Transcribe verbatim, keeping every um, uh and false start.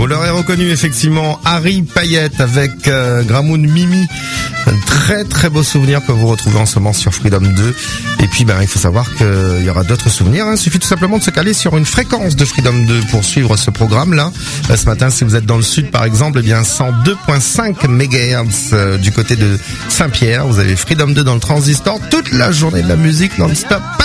Vous l'aurez reconnu effectivement, Harry Payette avec euh, Gramoun Mimi. Un très très beau souvenir que vous retrouvez en ce moment sur Freedom deux. Et puis ben il faut savoir qu'il y aura d'autres souvenirs. Hein. Il suffit tout simplement de se caler sur une fréquence de Freedom deux pour suivre ce programme-là. Euh, ce matin, si vous êtes dans le sud par exemple, eh bien cent deux virgule cinq mégahertz euh, du côté de Saint-Pierre. Vous avez Freedom deux dans le transistor toute la journée de la musique non-stop.